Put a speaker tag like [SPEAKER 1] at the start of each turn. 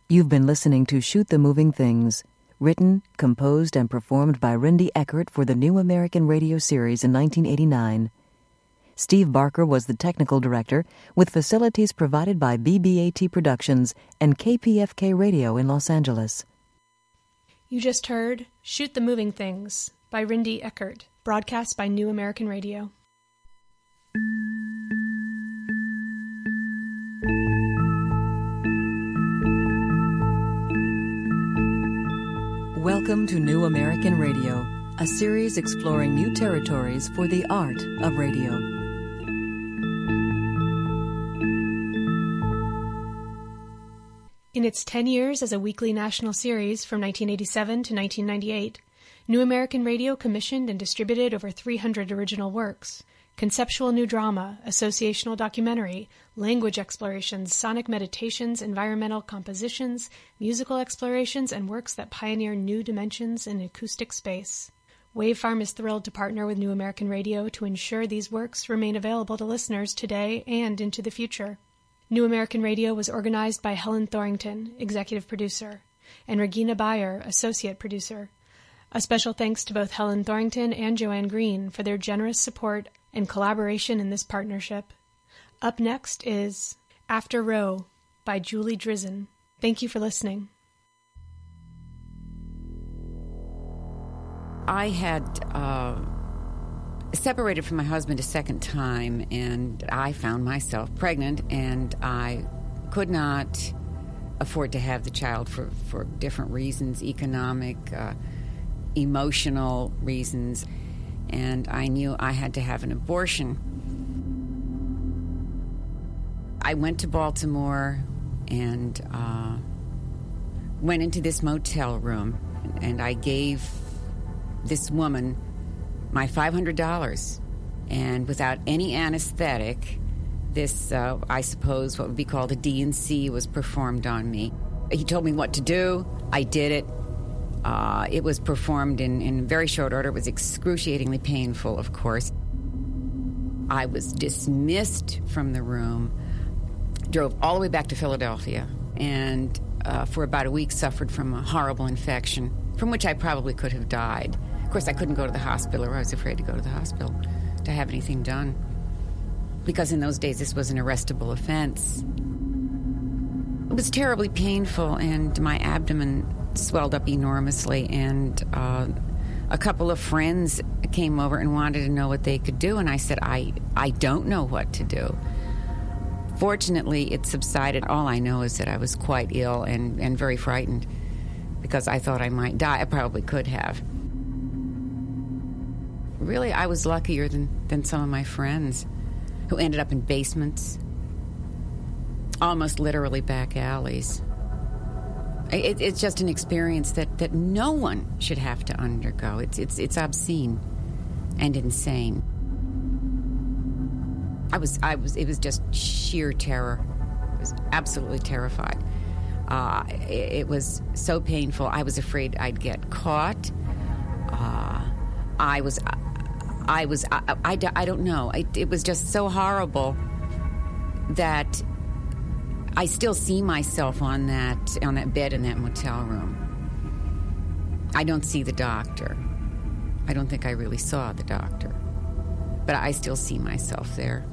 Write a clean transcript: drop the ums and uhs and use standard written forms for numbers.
[SPEAKER 1] You've been listening to Shoot the Moving Things, written, composed, and performed by Rindy Eckert for the New American Radio series in 1989. Steve Barker was the technical director, with facilities provided by BBAT Productions and KPFK Radio in Los Angeles.
[SPEAKER 2] You just heard Shoot the Moving Things by Rindy Eckert, broadcast by New American Radio.
[SPEAKER 1] Welcome to New American Radio, a series exploring new territories for the art of radio.
[SPEAKER 2] In its 10 years as a weekly national series from 1987 to 1998, New American Radio commissioned and distributed over 300 original works: conceptual new drama, associational documentary, language explorations, sonic meditations, environmental compositions, musical explorations, and works that pioneer new dimensions in acoustic space. Wavefarm is thrilled to partner with New American Radio to ensure these works remain available to listeners today and into the future. New American Radio was organized by Helen Thorington, executive producer, and Regina Bayer, associate producer. A special thanks to both Helen Thorington and Joanne Green for their generous support and collaboration in this partnership. Up next is After Row by Julie Drizin. Thank you for listening.
[SPEAKER 3] I had separated from my husband a second time, and I found myself pregnant, and I could not afford to have the child for different reasons, economic, emotional reasons. And I knew I had to have an abortion. I went to Baltimore and went into this motel room, and I gave this woman my $500. And without any anesthetic, this, I suppose, what would be called a D&C was performed on me. He told me what to do. I did it. It was performed in very short order. It was excruciatingly painful, of course. I was dismissed from the room, drove all the way back to Philadelphia, and for about a week suffered from a horrible infection, from which I probably could have died. Of course, I couldn't go to the hospital, or I was afraid to go to the hospital to have anything done, because in those days this was an arrestable offense. It was terribly painful, and my abdomen swelled up enormously, and a couple of friends came over and wanted to know what they could do, and I said, I don't know what to do. Fortunately, it subsided. All I know is that I was quite ill and very frightened, because I thought I might die. I probably could have. Really, I was luckier than some of my friends, who ended up in basements, almost literally back alleys. It's just an experience that no one should have to undergo. It's obscene and insane. It was just sheer terror. I was absolutely terrified. It was so painful. I was afraid I'd get caught. I don't know. It was just so horrible that I still see myself on that bed in that motel room. I don't see the doctor. I don't think I really saw the doctor. But I still see myself there.